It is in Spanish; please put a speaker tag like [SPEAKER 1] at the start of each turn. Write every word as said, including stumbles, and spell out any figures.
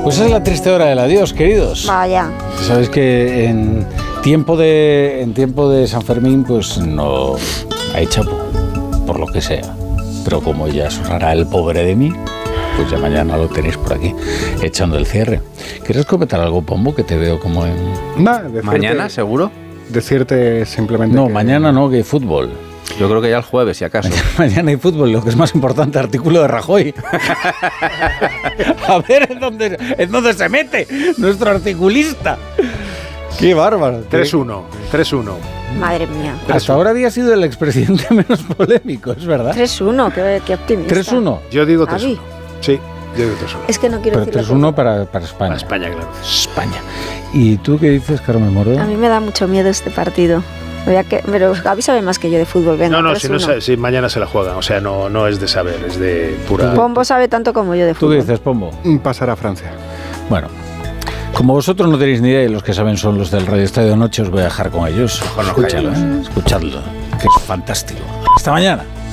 [SPEAKER 1] Pues es la triste hora del adiós, queridos.
[SPEAKER 2] Vaya.
[SPEAKER 1] Sabes que en tiempo de en tiempo de San Fermín, pues no hay chapo, por lo que sea. Pero como ya sonará el pobre de mí, pues ya mañana lo tenéis por aquí, echando el cierre. ¿Quieres comentar algo, Pombo, que te veo como en...
[SPEAKER 3] Nah, decirte,
[SPEAKER 4] ¿Mañana, seguro?
[SPEAKER 3] Decirte simplemente
[SPEAKER 1] No,
[SPEAKER 3] que...
[SPEAKER 1] mañana no, que hay fútbol.
[SPEAKER 4] Yo creo que ya el jueves, si acaso.
[SPEAKER 1] Mañana hay fútbol, lo que es más importante, artículo de Rajoy. A ver en dónde, en dónde se mete nuestro articulista. ¡Qué bárbaro!
[SPEAKER 3] tres uno, tres uno.
[SPEAKER 2] Madre mía.
[SPEAKER 1] Hasta ahora había sido el expresidente menos polémico, es verdad.
[SPEAKER 2] tres uno, qué, qué optimista.
[SPEAKER 1] tres uno.
[SPEAKER 3] Yo digo tres
[SPEAKER 2] Javi.
[SPEAKER 3] uno. Sí, yo digo tres uno.
[SPEAKER 2] Es que no quiero
[SPEAKER 1] Pero
[SPEAKER 2] decirlo.
[SPEAKER 1] tres uno para, para España.
[SPEAKER 3] Para España, claro.
[SPEAKER 1] España. ¿Y tú qué dices, Carmen Moro?
[SPEAKER 2] A mí me da mucho miedo este partido. Voy a que, pero Gaby sabe más que yo de fútbol. Venga,
[SPEAKER 3] No, no,
[SPEAKER 2] tres
[SPEAKER 3] si, no
[SPEAKER 2] uno.
[SPEAKER 3] sabe- si mañana se la juegan. O sea, no, no es de saber, es de pura...
[SPEAKER 2] Pombo sabe tanto como yo de
[SPEAKER 1] ¿Tú
[SPEAKER 2] fútbol.
[SPEAKER 1] qué dices, Pombo?
[SPEAKER 3] Pasar a Francia.
[SPEAKER 1] Bueno, como vosotros no tenéis ni idea y los que saben son los del Radio Estadio de Noche, os voy a dejar con ellos.
[SPEAKER 4] Mejor no
[SPEAKER 1] Escúchalo,
[SPEAKER 4] callarlos.
[SPEAKER 1] ¿eh? Escuchadlo, que es fantástico. Hasta mañana.